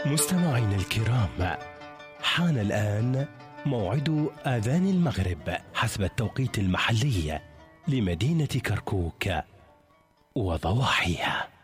مستمعينا الكرام، حان الآن موعد آذان المغرب حسب التوقيت المحلي لمدينة كركوك وضواحيها.